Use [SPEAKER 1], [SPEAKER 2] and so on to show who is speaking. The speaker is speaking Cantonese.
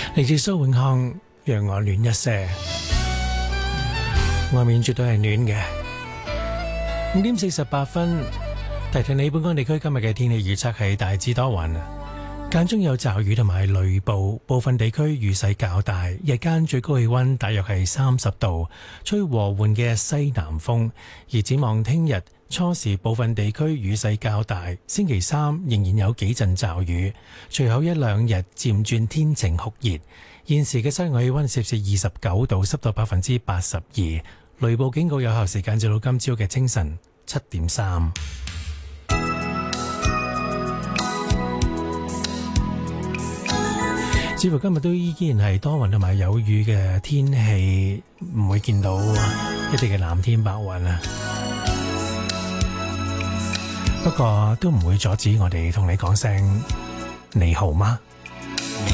[SPEAKER 1] 嚟自蘇永康，讓我暖一些。外面絕對係暖嘅。5:48，提提你本港地區今日嘅天氣預測係大致多雲，間中有驟雨同埋雷暴，部分地區雨勢較大，日間最高氣溫大約係30度，吹和緩嘅西南風。而展望聽日初時部分地區雨勢較大，星期三仍然有幾陣驟雨，隨後一兩日漸轉天晴酷熱。現時嘅室外氣溫攝氏29度，濕度82%，雷暴警告有效時間至到今朝嘅清晨7:3。似乎今日都依然係多雲同埋有雨嘅天氣，唔會見到一啲嘅藍天白雲啊。不過都唔會阻止我哋同你講聲你好嗎？